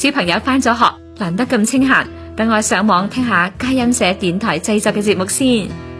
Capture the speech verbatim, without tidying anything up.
小朋友返咗學，難得咁清閒，等我上網聽下佳音社電台製作嘅節目先。